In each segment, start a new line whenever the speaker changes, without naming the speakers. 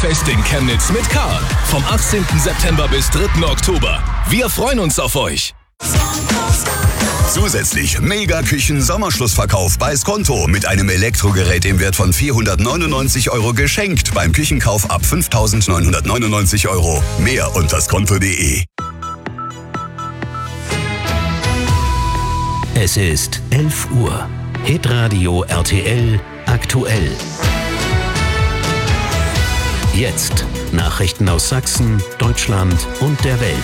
Hochfest in Chemnitz mit K. Vom 18. September bis 3. Oktober. Wir freuen uns auf euch.
Zusätzlich Mega-Küchen-Sommerschlussverkauf bei Skonto mit einem Elektrogerät im Wert von 499 € geschenkt beim Küchenkauf ab 5.999 €. Mehr unter skonto.de.
Es ist 11 Uhr. Hitradio RTL aktuell. Jetzt Nachrichten aus Sachsen, Deutschland und der Welt.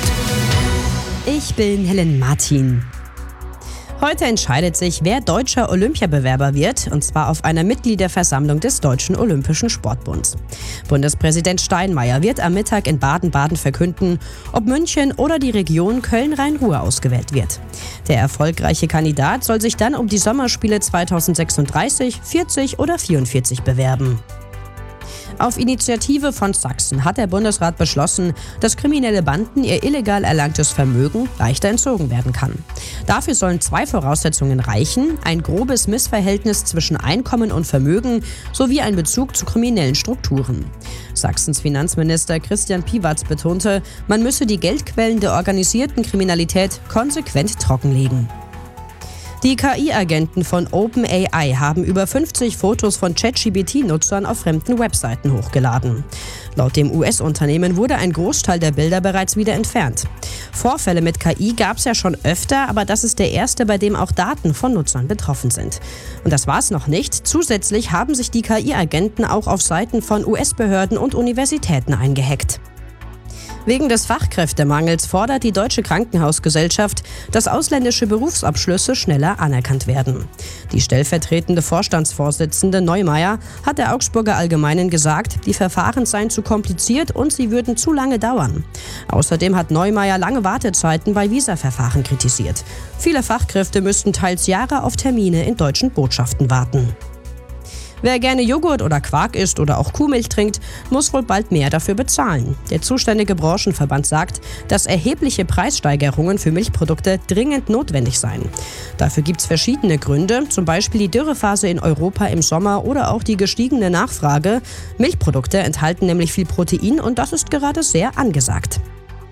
Ich bin Helen Martin. Heute entscheidet sich, wer deutscher Olympiabewerber wird, und zwar auf einer Mitgliederversammlung des Deutschen Olympischen Sportbunds. Bundespräsident Steinmeier wird am Mittag in Baden-Baden verkünden, ob München oder die Region Köln-Rhein-Ruhr ausgewählt wird. Der erfolgreiche Kandidat soll sich dann um die Sommerspiele 2036, 40 oder 44 bewerben. Auf Initiative von Sachsen hat der Bundesrat beschlossen, dass kriminelle Banden ihr illegal erlangtes Vermögen leichter entzogen werden kann. Dafür sollen 2 Voraussetzungen reichen: ein grobes Missverhältnis zwischen Einkommen und Vermögen sowie ein Bezug zu kriminellen Strukturen. Sachsens Finanzminister Christian Piwatz betonte, man müsse die Geldquellen der organisierten Kriminalität konsequent trockenlegen. Die KI-Agenten von OpenAI haben über 50 Fotos von ChatGPT-Nutzern auf fremden Webseiten hochgeladen. Laut dem US-Unternehmen wurde ein Großteil der Bilder bereits wieder entfernt. Vorfälle mit KI gab es ja schon öfter, aber das ist der erste, bei dem auch Daten von Nutzern betroffen sind. Und das war's noch nicht. Zusätzlich haben sich die KI-Agenten auch auf Seiten von US-Behörden und Universitäten eingehackt. Wegen des Fachkräftemangels fordert die Deutsche Krankenhausgesellschaft, dass ausländische Berufsabschlüsse schneller anerkannt werden. Die stellvertretende Vorstandsvorsitzende Neumeier hat der Augsburger Allgemeinen gesagt, die Verfahren seien zu kompliziert und sie würden zu lange dauern. Außerdem hat Neumeier lange Wartezeiten bei Visaverfahren kritisiert. Viele Fachkräfte müssten teils Jahre auf Termine in deutschen Botschaften warten. Wer gerne Joghurt oder Quark isst oder auch Kuhmilch trinkt, muss wohl bald mehr dafür bezahlen. Der zuständige Branchenverband sagt, dass erhebliche Preissteigerungen für Milchprodukte dringend notwendig seien. Dafür gibt es verschiedene Gründe, zum Beispiel die Dürrephase in Europa im Sommer oder auch die gestiegene Nachfrage. Milchprodukte enthalten nämlich viel Protein und das ist gerade sehr angesagt.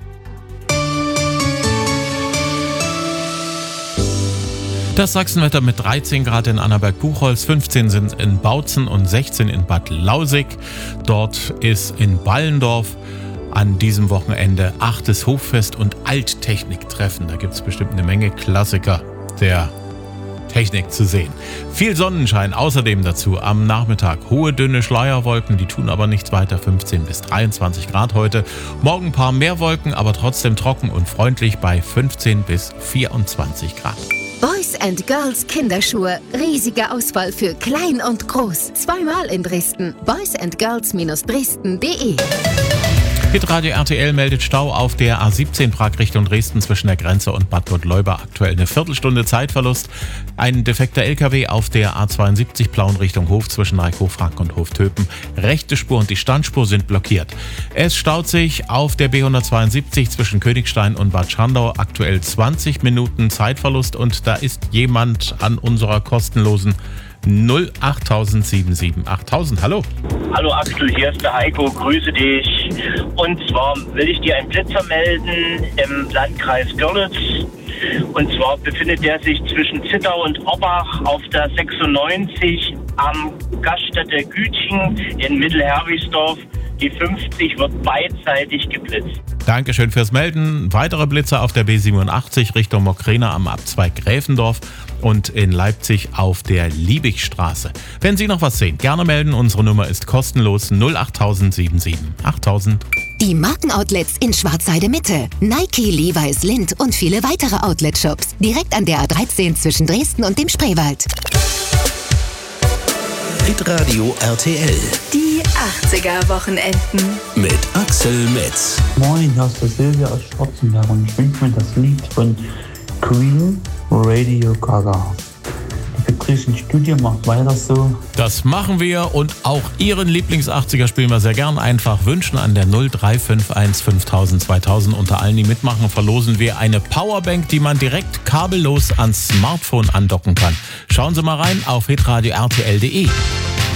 Das Sachsenwetter mit 13 Grad in Annaberg-Buchholz, 15 sind in Bautzen und 16 in Bad Lausig. Dort ist in Ballendorf an diesem Wochenende 8. Hochfest und Alttechniktreffen. Da gibt es bestimmt eine Menge Klassiker der Technik zu sehen. Viel Sonnenschein außerdem dazu am Nachmittag. Hohe, dünne Schleierwolken, die tun aber nichts weiter. 15 bis 23 Grad heute. Morgen ein paar mehr Wolken, aber trotzdem trocken und freundlich bei 15 bis 24 Grad.
Boys & Girls Kinderschuhe. Riesige Auswahl für klein und groß. Zweimal in Dresden. boysandgirls-dresden.de.
Hitradio RTL meldet Stau auf der A17 Prag Richtung Dresden zwischen der Grenze und Bad Gottleuba. Aktuell eine Viertelstunde Zeitverlust. Ein defekter LKW auf der A72 Plauen Richtung Hof zwischen Reikhof-Frank und Hoftöpen. Rechte Spur und die Standspur sind blockiert. Es staut sich auf der B172 zwischen Königstein und Bad Schandau. Aktuell 20 Minuten Zeitverlust und da ist jemand an unserer kostenlosen 08077 8000. Hallo.
Hallo Axel, hier ist der Heiko, grüße dich. Und zwar will ich dir einen Blitzer melden im Landkreis Görlitz. Und zwar befindet der sich zwischen Zittau und Orbach auf der 96 am Gaststätte Gütchen in Mittelherwigsdorf. Die 50 wird beidseitig geblitzt.
Dankeschön fürs Melden. Weitere Blitzer auf der B87 Richtung Mokrena am Abzweig Gräfendorf und in Leipzig auf der Liebigstraße. Wenn Sie noch was sehen, gerne melden. Unsere Nummer ist kostenlos 08077 8000.
Die Markenoutlets in Schwarzheide Mitte. Nike, Levi's, Lindt und viele weitere Outlet-Shops. Direkt an der A13 zwischen Dresden und dem Spreewald.
Hitradio RTL.
Die 80er-Wochenenden.
Mit Axel Metz.
Moin, hier ist der Silvia aus Schwarzenberg und ich wünsche mir das Lied von Queen, Radio Gaga. Die begrüßen Studio, macht weiter so.
Das machen wir und auch Ihren Lieblings-80er spielen wir sehr gern. Einfach wünschen an der 0351 5000 2000. Unter allen, die mitmachen, verlosen wir eine Powerbank, die man direkt kabellos ans Smartphone andocken kann. Schauen Sie mal rein auf hitradio rtl.de.